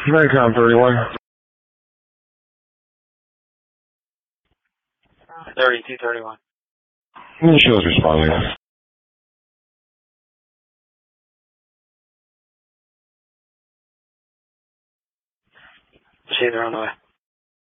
Nikon 31. 3231. Show's responding. See, they're on the way.